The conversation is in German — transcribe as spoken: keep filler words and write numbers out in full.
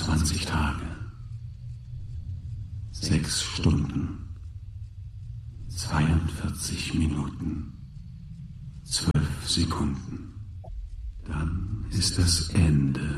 vierundzwanzig Tage, sechs Stunden, zweiundvierzig Minuten, zwölf Sekunden. Dann ist das Ende